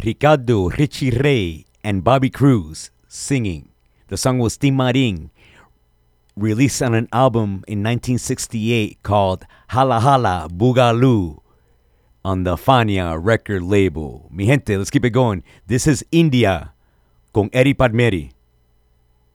Ricardo Richie Ray and Bobby Cruz singing. The song was Timaring, released on an album in 1968 called Hala Hala Boogaloo on the Fania record label. Mi gente, let's keep it going. This is India con Eddie Padmeri.